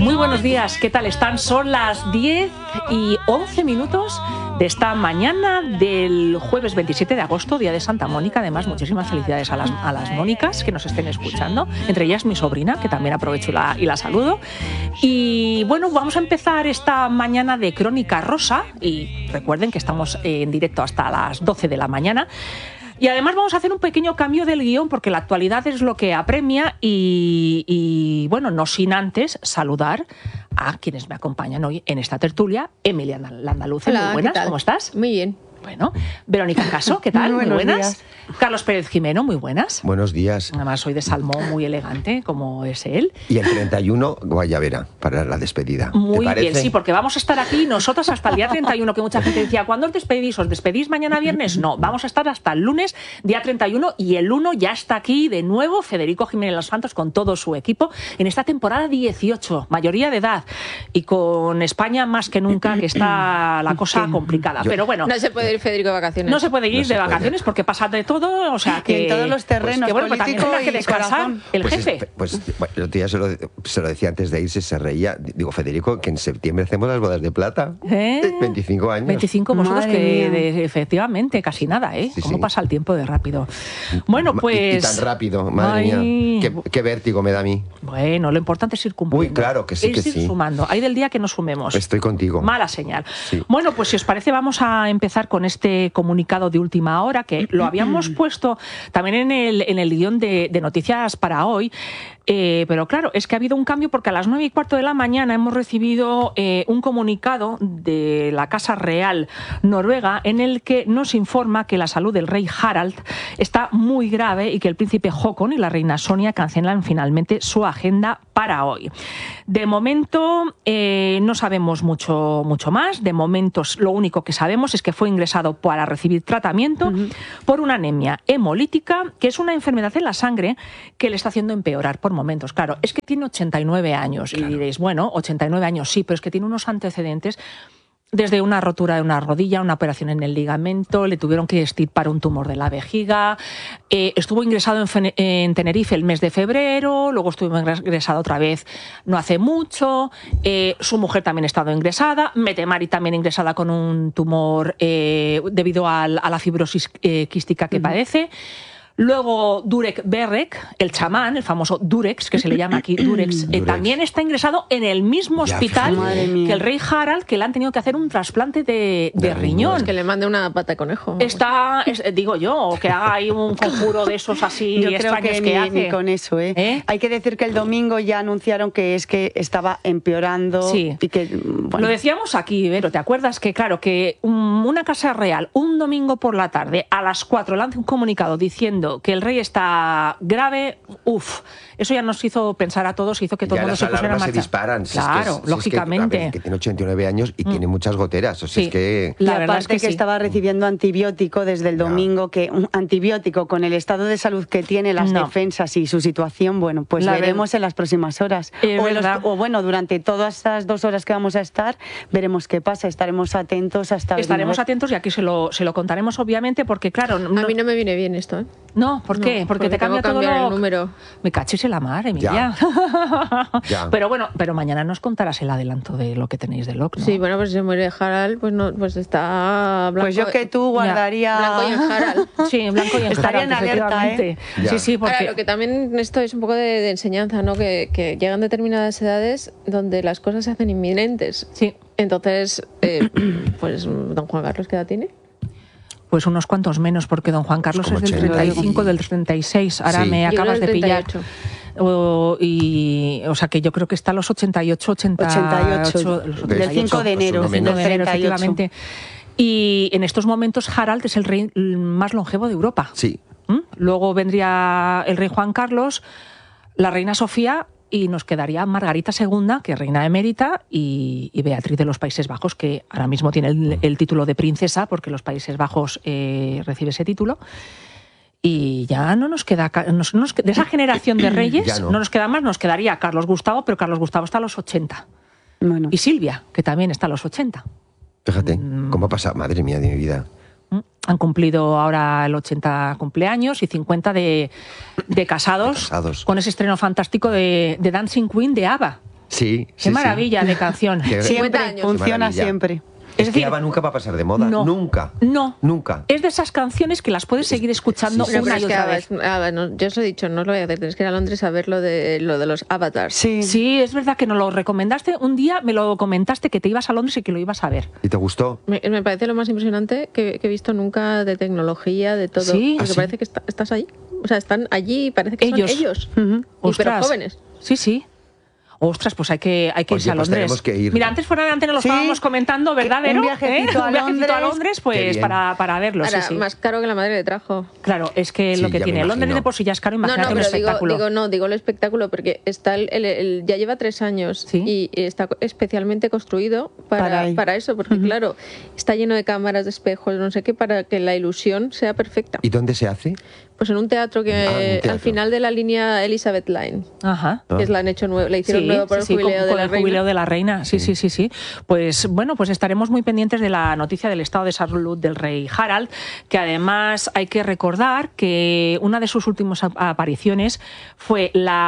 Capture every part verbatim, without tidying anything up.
Muy buenos días, ¿qué tal están? Son las diez y once minutos de esta mañana del jueves veintisiete de agosto, día de Santa Mónica. Además, muchísimas felicidades a las, a las Mónicas que nos estén escuchando, entre ellas mi sobrina, que también aprovecho y la, y la saludo. Y bueno, vamos a empezar esta mañana de Crónica Rosa, y recuerden que estamos en directo hasta las doce de la mañana. Y además vamos a hacer un pequeño cambio del guión porque la actualidad es lo que apremia y, y bueno, no sin antes saludar a quienes me acompañan hoy en esta tertulia. Emilia Landaluce, Hola, muy buenas, ¿qué tal? ¿Cómo estás? Muy bien. Bueno, Verónica Caso, ¿qué tal? Muy Muy buenos buenas. días. Carlos Pérez Jimeno, muy buenas. Buenos días. Además soy de salmón, muy elegante, como es él. Y el treinta y uno, guayabera, para la despedida. Muy ¿Te bien, parece? sí, porque vamos a estar aquí nosotros hasta el día treinta y uno, que mucha gente decía, ¿cuándo os despedís? ¿Os despedís mañana viernes? No, vamos a estar hasta el lunes, día treinta y uno, y el uno ya está aquí de nuevo Federico Jiménez Los Santos con todo su equipo en esta temporada dieciocho, mayoría de edad, y con España más que nunca, que está la cosa complicada. Yo- Pero bueno, No se puede ir Federico de vacaciones. no se puede ir No se de puede. vacaciones porque pasa de todo, o sea que... Y en todos los terrenos, que bueno, pues también político tendrá que y descansar corazón. el Pues jefe. es- Pues, bueno, el otro día se lo, se lo decía antes de irse, se reía. Digo, Federico, que en septiembre hacemos las bodas de plata. ¿Eh? veinticinco años. veinticinco vosotros, Madre que mía. de- efectivamente, casi nada, ¿eh? Sí, ¿Cómo sí. pasa el tiempo de rápido? Bueno, Ma- pues... Y, y tan rápido, madre Ay. mía. Qué, qué vértigo me da a mí. Bueno, lo importante es ir cumpliendo. Uy, claro que sí, Es que ir sí. sumando. Hay del día que nos sumemos. Estoy contigo. Mala señal. Sí. Bueno, pues si os parece vamos a empezar con este comunicado de última hora, que lo habíamos puesto también en el, en el guión de, de noticias para hoy. Eh, pero claro, es que ha habido un cambio porque a las nueve y cuarto de la mañana hemos recibido eh, un comunicado de la Casa Real Noruega en el que nos informa que la salud del rey Harald está muy grave y que el príncipe Håkon y la reina Sonia cancelan finalmente su agenda para hoy. De momento eh, no sabemos mucho, mucho más. De momento lo único que sabemos es que fue ingresado para recibir tratamiento uh-huh. por una anemia hemolítica, que es una enfermedad en la sangre que le está haciendo empeorar por momentos. Claro, es que tiene ochenta y nueve años claro. Y diréis, bueno, ochenta y nueve años sí, pero es que tiene unos antecedentes desde una rotura de una rodilla, una operación en el ligamento, le tuvieron que extirpar un tumor de la vejiga, eh, estuvo ingresado en, Fe- en Tenerife el mes de febrero, luego estuvo ingresado otra vez no hace mucho, eh, su mujer también ha estado ingresada, Mette-Marit también ingresada con un tumor eh, debido al, a la fibrosis eh, quística que uh-huh. padece. Luego Durek Verrek, el chamán, el famoso Durex, que se le llama aquí Durex, eh, Durex. también está ingresado en el mismo Ya, hospital fíjate. que el rey Harald, que le han tenido que hacer un trasplante de, de, De riñón. riñón. Es que le mande una pata de conejo. Está, es- digo yo, o que haga ahí un conjuro de esos así Yo creo extraños que, que, ni, hace. ni con eso, ¿eh? ¿Eh? Hay que decir que el domingo ya anunciaron que es que estaba empeorando Sí. y que bueno, Lo decíamos aquí, Vero, ¿te acuerdas? Que claro, que un- una casa real un domingo por la tarde a las cuatro lanza un comunicado diciendo que el rey está grave, uff, eso ya nos hizo pensar a todos, hizo que todo el Ya mundo las se pusiera en alarmas se marcha. disparan. Si es que Claro, es- si es que, lógicamente. a ver, que tiene ochenta y nueve años y Mm. tiene muchas goteras. O sea, Sí. es que... y La verdad aparte es que que, sí. estaba recibiendo antibiótico desde el Ya. domingo, que un antibiótico con el estado de salud que tiene, las No. defensas y su situación, bueno, pues La veremos ver- en las próximas horas. Es O, en los- verdad. o bueno, durante todas estas dos horas que vamos a estar, veremos qué pasa, estaremos atentos hasta... Estaremos averiguar. atentos y aquí se lo, se lo contaremos, obviamente, porque claro... A mí no me viene bien esto, ¿eh? No, ¿por qué? No, porque, te tengo cambia que todo cambiar lo... el número. Me cachis en la mar, Emilia. Ya. Pero bueno, pero mañana nos contarás el adelanto de lo que tenéis de Locke, ¿no? Sí, bueno, pues si se muere Harald, pues no, pues está blanco. Pues yo que tú guardaría... Blanco y en Harald. Sí, en blanco y en Estaría Harald, en alerta, efectivamente. Ya. Sí, sí, porque... Ahora, lo que también esto es un poco de, de enseñanza, ¿no? Que, que llegan determinadas edades donde las cosas se hacen inminentes. Sí, Entonces, eh, pues don Juan Carlos, ¿qué edad tiene? pues unos cuantos menos, porque don Juan Carlos Como es del ochenta. treinta y cinco, del treinta y seis. Ahora Sí. me Yo creo acabas de del pillar. treinta y O, y, o sea que yo creo que está a los ochenta y ocho, ochenta y ocho, ochenta y ocho, los del ochenta y ocho, cinco de enero, pues uno cinco menos. de enero, treinta y ocho. efectivamente. Y en estos momentos Harald es el rey más longevo de Europa. Sí. ¿Mm? Luego vendría el rey Juan Carlos, la reina Sofía, y nos quedaría Margarita segunda, que es reina emérita, y, y Beatriz de los Países Bajos, que ahora mismo tiene el, el título de princesa, porque los Países Bajos eh, recibe ese título. Y ya no nos queda, ca- nos- nos- de esa generación de reyes, Ya no. no. nos queda más, nos quedaría Carlos Gustavo, pero Carlos Gustavo está a los ochenta. Bueno. Y Silvia, que también está a los ochenta. Fíjate, Mm. cómo pasa, madre mía de mi vida. ¿Mm? Han cumplido ahora el ochenta cumpleaños y cincuenta de, de casados, De casados. con ese estreno fantástico de, de Dancing Queen de ABBA. Sí, Qué sí, maravilla sí. de canción. Qué- Siempre, años. funciona Maravilla. siempre. Es, Es que decir, ABBA nunca va a pasar de moda. No. Nunca. No. Nunca. Es de esas canciones que las puedes seguir escuchando sí, sí, Bueno, una pero y es que otra Ava vez. es- Ava, no, yo os he dicho, no os lo voy a hacer, tenéis que ir a Londres a ver lo de, lo de los avatars. Sí. Sí, es verdad que nos lo recomendaste. Un día me lo comentaste que te ibas a Londres y que lo ibas a ver. ¿Y te gustó? Me, me parece lo más impresionante que, que he visto nunca de tecnología, de todo. Sí. Porque ¿Ah, sí? parece que está- estás allí. O sea, están allí y parece que Ellos. son ellos. Ujú. Y pero Ostras. jóvenes. Sí, sí. Ostras, pues hay que, hay que Oye, irse a pues Londres. tenemos que ir. Mira, antes fuera de antena lo Sí. estábamos comentando, ¿verdad, Un Vero? viajecito a Un viajecito a Londres. Londres, Qué pues bien. para, para verlo. Ahora, sí, sí. más caro que la madre le trajo. Claro, es que Sí, lo que ya me tiene Londres imagino. de por sí ya es caro, No, imagínate no, un pero digo, espectáculo. digo, no, digo el espectáculo porque está el, el- el- ya lleva tres años Sí. y está especialmente construido para, Para para, ahí. eso, porque claro, está lleno de cámaras, de espejos, no sé qué, para que la ilusión sea perfecta. ¿Y dónde se hace? Pues en un teatro que Ah, un teatro. al final de la línea Elizabeth Line, Ajá. Ah. que es la han hecho nuevo, la hicieron Sí, nuevo por sí, el sí, jubileo con- de con la el reina. jubileo de la reina. Sí, sí, sí, sí. Pues bueno, pues estaremos muy pendientes de la noticia del estado de salud del rey Harald, que además hay que recordar que una de sus últimas ap- apariciones fue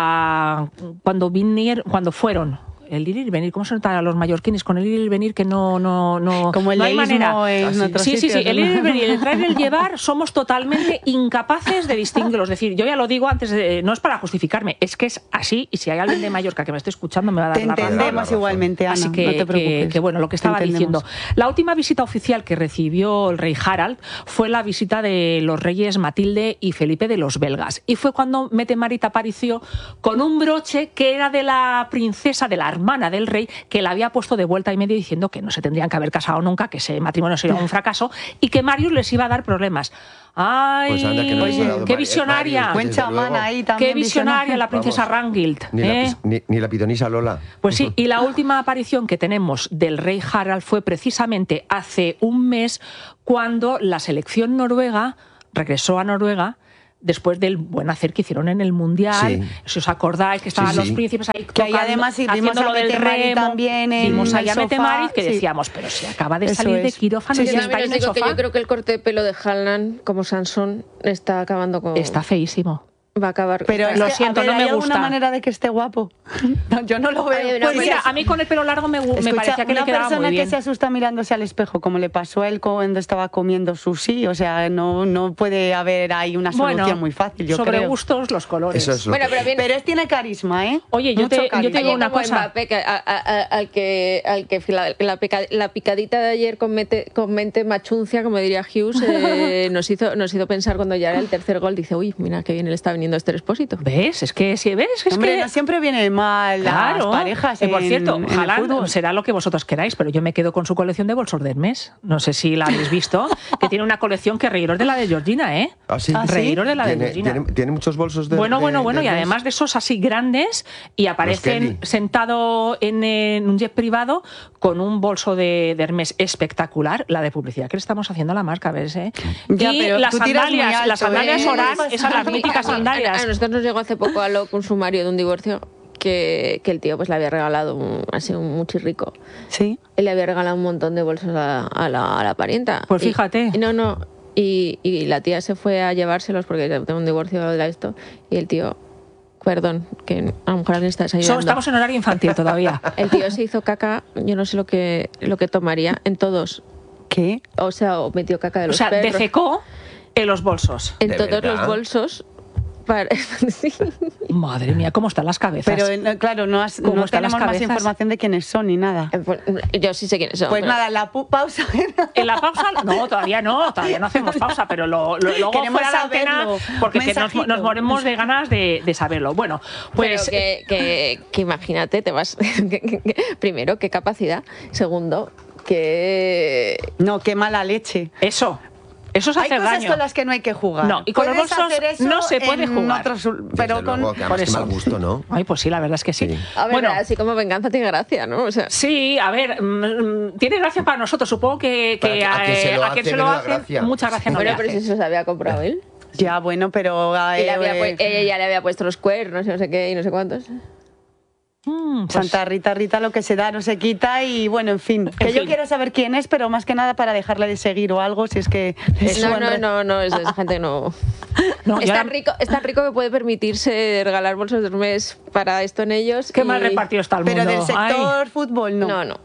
la cuando vinieron, cuando fueron el ir y venir, ¿cómo se nota a los mallorquines con el ir y venir que no no no Como el no hay leísmo manera? en Ah, sí. otros Sí, sí, sí, sitios, el ¿no? ir y el venir, el traer y el llevar, somos totalmente incapaces de distinguirlos. Es decir, yo ya lo digo antes, de, no es para justificarme, es que es así y si hay alguien de Mallorca que me esté escuchando me va a dar Te la razón. entendemos razón. igualmente, Ana, Así que, no te que- preocupes. que, bueno, lo que Te estaba entendemos. diciendo. La última visita oficial que recibió el rey Harald fue la visita de los reyes Matilde y Felipe de los belgas. Y fue cuando Mette Marit apareció con un broche que era de la princesa, de la hermana del rey, que la había puesto de vuelta y medio diciendo que no se tendrían que haber casado nunca, que ese matrimonio sería un fracaso y que Marius les iba a dar problemas. ¡Ay! Pues anda, que no les ha dado ¡Qué Mari- visionaria! Marius, Buen desde chamán luego. ahí también. ¡Qué visionaria la princesa Vamos. Rangild! Ni, la, ¿eh? pis- ni, ni la pitonisa Lola. Pues sí, y la última aparición que tenemos del rey Harald fue precisamente hace un mes cuando la selección noruega regresó a Noruega después del buen hacer que hicieron en el Mundial. Sí. Si os acordáis que estaban Sí, sí. los príncipes ahí Que ahí tocando, además sí, vimos haciendo a lo del Mette Marit remo, también en vimos ahí a el Mette sofá, Marit que sí. decíamos, pero si acaba de Eso salir de es. quirófano Sí, y sí. Yo está también en os el digo que sofá. yo creo que el corte de pelo de Haaland como Sansón está acabando con... Está feísimo. Va a acabar... Pero es Lo que, siento, a ver, no me ¿hay gusta. alguna manera de que esté guapo? No, yo no lo veo. Oye, no, Pues pero mira, es- a mí con el pelo largo me, gu- me Escucha, parecía que le una quedaba persona muy bien. que se asusta mirándose al espejo, como le pasó a él cuando estaba comiendo sushi, o sea, no, no puede haber ahí una solución Bueno, muy fácil, yo sobre creo. gustos, los colores. Eso es lo Bueno, que- pero bien... Pero es, tiene carisma, ¿eh? Oye, yo Mucho te- yo te carisma. digo Oye, una como cosa. Mbappé, que a- a- a- al que, al que la, la, pica- la picadita de ayer con, mete- con mente machuncia, como diría Hughes, eh, nos, hizo, nos hizo pensar cuando ya era el tercer gol, dice, uy, mira qué bien le está viniendo este Expósito. ¿Ves? Es que si ves, es Hombre, que no siempre viene mal claro. las parejas. Eh, por en- cierto, en el Haaland fútbol. será lo que vosotros queráis, pero yo me quedo con su colección de bolsos de Hermes. No sé si la habéis visto, que tiene una colección que reíros de la de Georgina, ¿eh? ¿Ah, sí? ¿Ah, sí? Reíros de la de ¿Tiene, Georgina. tiene, tiene muchos bolsos de Bueno, de- bueno, bueno, de y Hermes? además de esos así grandes y aparecen Kelly. sentado en, en un jet privado con un bolso de, de Hermes espectacular, la de publicidad que le estamos haciendo a la marca, ¿ves? Eh? Ya, y pero las tú tiras muy sandalias, alto, las sandalias ¿eh? Oran, A mí- esas las A mí- míticas a mí- sandalias. A, a nosotros nos llegó hace poco a lo con sumario de un divorcio que, que el tío pues le había regalado un, así un muchirrico. Sí. Él le había regalado un montón de bolsos a, a la, a la parienta. Pues Y- fíjate. y no, no. Y, y la tía se fue a llevárselos porque tengo un divorcio de esto. Y el tío, perdón, que a lo mejor alguien está So- desayunando. estamos en horario infantil todavía. El tío se hizo caca, yo no sé lo que, lo que tomaría en todos. ¿Qué? O sea, o metió caca de O los sea, perros. defecó en los bolsos. En ¿De todos verdad? los bolsos. Para... Sí. Madre mía, ¿cómo están las cabezas? Pero eh, claro, no, has- ¿Cómo no están las tenemos más cabezas? información de quiénes son ni nada. Eh, pues, yo sí sé quiénes son. Pues pero- nada, la pu- pausa. En la pausa, no, todavía no, todavía no hacemos pausa, pero lo, lo- luego Queremos fuera de antena, saberlo. porque que nos, Mensajito. nos moremos de ganas de, de saberlo. Bueno, pues Pero que, que, que imagínate, te vas. que- que- que- primero, qué capacidad. Segundo, que. No, qué mala leche. eso, eso es Hay hacer cosas daño. con las que no hay que jugar. No, y con los Puedes bolsos hacer eso no se puede en jugar. otros- Desde pero con luego, que además por qué eso. mal gusto, ¿no? Ay, pues sí, la verdad es que sí. Sí. A ver, Bueno, así como venganza tiene gracia, ¿no? O sea. sí, a ver, mm, mm, tiene gracia para nosotros. Supongo que, que Para- a quien se lo a quien hace, se lo menuda hacen, gracia. mucha gracia no Bueno, le pero si hace. eso se había comprado él. Ya, bueno, pero... Y le eh, había pu- eh, ella ya le había puesto los cuernos y no sé qué y no sé cuántos. Mm, pues- Santa Rita, Rita, lo que se da no se quita y bueno, en fin. Que yo fin. quiero saber quién es, pero más que nada para dejarle de seguir o algo, si es que... le No, no, suena. no, no, es de esa gente no. No, es, yo tan ahora- rico, es tan rico que puede permitirse regalar bolsos de Hermes para esto en ellos. Qué y- mal repartido está el mundo. Pero del Ay. sector fútbol no. No, no.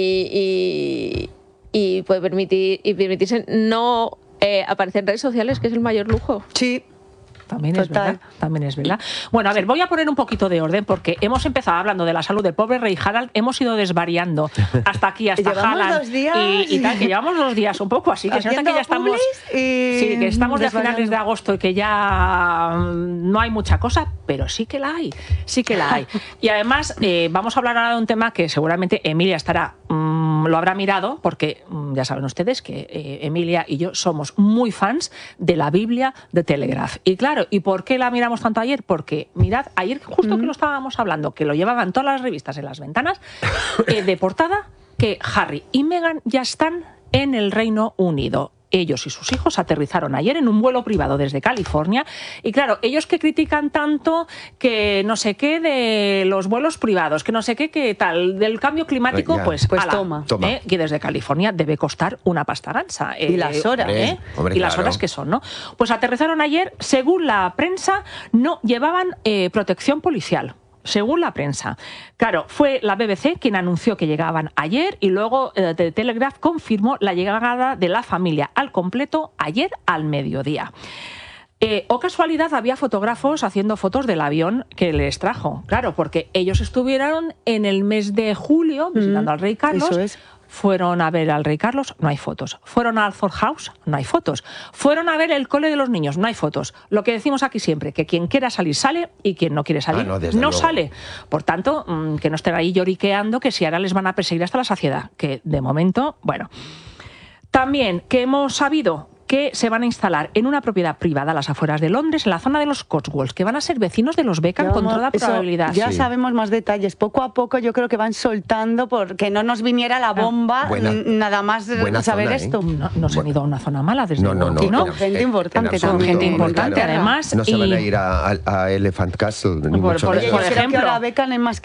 Y, y, y puede permitir y permitirse no eh, aparecer en redes sociales, que es el mayor lujo. Sí. También es Total. verdad, también es verdad. Bueno, a ver, voy a poner un poquito de orden porque hemos empezado hablando de la salud del pobre rey Harald, hemos ido desvariando hasta aquí, hasta Llevamos Haaland dos días. y, y tal, que llevamos dos días un poco así, que se nota que ya Haciendo estamos, publis y sí, que estamos de a finales desvariando. de agosto y que ya mm, no hay mucha cosa, pero sí que la hay, sí que la hay. Y además eh, vamos a hablar ahora de un tema que seguramente Emilia estará, mm, lo habrá mirado, porque mm, ya saben ustedes que eh, Emilia y yo somos muy fans de la Biblia de Telegraph. Y claro, ¿y por qué la miramos tanto ayer? Porque, mirad, ayer justo que lo estábamos hablando, que lo llevaban todas las revistas en las ventanas, eh, de portada, que Harry y Meghan ya están en el Reino Unido. Ellos y sus hijos aterrizaron ayer en un vuelo privado desde California y claro, ellos que critican tanto que no sé qué de los vuelos privados, que no sé qué, que tal, del cambio climático, Ya. pues, Pues ala, toma. Toma. ¿eh? Que desde California debe costar una pasta gansa. Y las horas. ¿eh? Hombre, hombre, y las claro. horas que son, ¿no? Pues aterrizaron ayer, según la prensa, no llevaban eh, protección policial. Según la prensa. Claro, fue la B B C quien anunció que llegaban ayer y luego eh, The Telegraph confirmó la llegada de la familia al completo ayer al mediodía. Eh, o casualidad, había fotógrafos haciendo fotos del avión que les trajo. Claro, porque ellos estuvieron en el mes de julio visitando Mm, al rey Carlos. eso es. Fueron a ver al rey Carlos, no hay fotos. Fueron a Alford House, no hay fotos. Fueron a ver el cole de los niños, no hay fotos. Lo que decimos aquí siempre, que quien quiera salir sale y quien no quiere salir Ah, no, desde no luego. sale. Por tanto, mmm, que no estén ahí lloriqueando que si ahora les van a perseguir hasta la saciedad. Que de momento, bueno. También que hemos sabido que se van a instalar en una propiedad privada a las afueras de Londres, en la zona de los Cotswolds, que van a ser vecinos de los Beckham Ya con vamos- toda eso, probabilidad. Ya Sí. sabemos más detalles. Poco a poco yo creo que van soltando porque no nos viniera la bomba Buena- n- nada más buena saber zona, ¿eh? esto. No, no se han ido a una zona mala, desde No, no, luego no. que Y no. con gente en- importante en Con absoluto, gente hombre, importante, claro. además. No se van y- a ir a, a- a Elephant Castle, ni Por- mucho por- menos. por Yo creo ejemplo. que ahora Beckham es más